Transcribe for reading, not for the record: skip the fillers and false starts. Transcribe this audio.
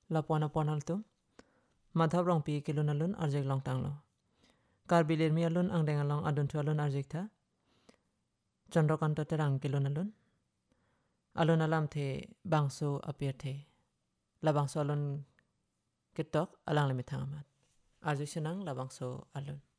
Lapona ponal tu madhav rong pi kilun alun arjek long tanglo karbilir mi alun ang dengan long adun tu alun arjek tha Chandrakanta terang kilun alun alam the bangso apir the la bangso alun kitok alang lemit hangamat arjek senang la bangso alun